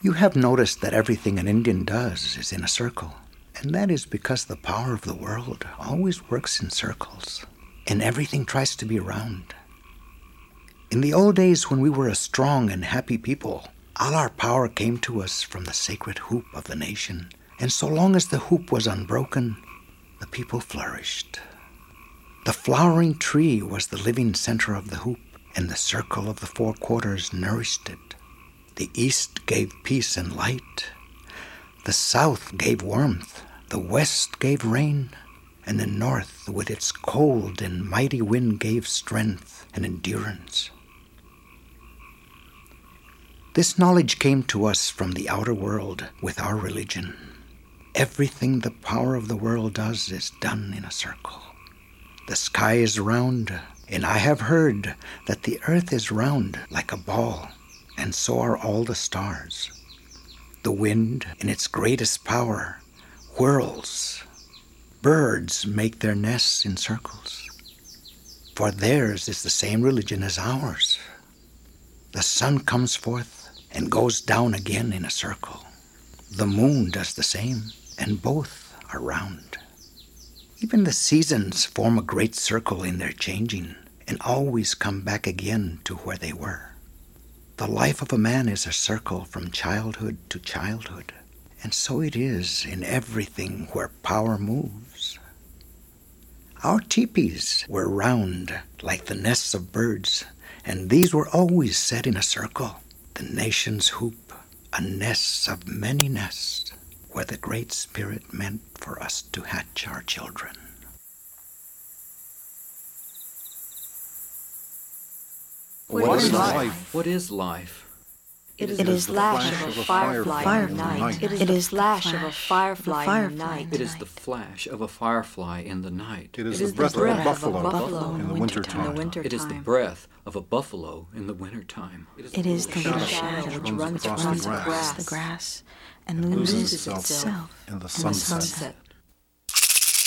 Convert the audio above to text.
You have noticed that everything an Indian does is in a circle, and that is because the power of the world always works in circles, and everything tries to be round. In the old days when we were a strong and happy people, all our power came to us from the sacred hoop of the nation, and so long as the hoop was unbroken, the people flourished. The flowering tree was the living center of the hoop, and the circle of the four quarters nourished it. The east gave peace and light. The south gave warmth. The west gave rain. And the north, with its cold and mighty wind, gave strength and endurance. This knowledge came to us from the outer world with our religion. Everything the power of the world does is done in a circle. The sky is round, and I have heard that the earth is round like a ball, and so are all the stars. The wind, in its greatest power, whirls. Birds make their nests in circles, for theirs is the same religion as ours. The sun comes forth and goes down again in a circle. The moon does the same, and both are round. Even the seasons form a great circle in their changing, and always come back again to where they were. The life of a man is a circle from childhood to childhood, and so it is in everything where power moves. Our teepees were round like the nests of birds, and these were always set in a circle. The nation's hoop, a nest of many nests, where the Great Spirit meant for us to hatch our children. What is life? What is life? It is the flash of a firefly in the night. It is the flash of a firefly in the night. It is the flash of a firefly in the night. It is the breath of a buffalo in the wintertime. It is the breath of a buffalo in the wintertime. It is the little shadow which runs across the grass and loses itself in the sunset.